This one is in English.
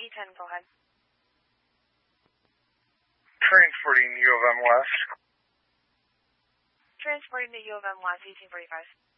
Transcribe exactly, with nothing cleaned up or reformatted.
E ten, go ahead. Transporting U of M West. Transporting to U of M West, eighteen forty-five.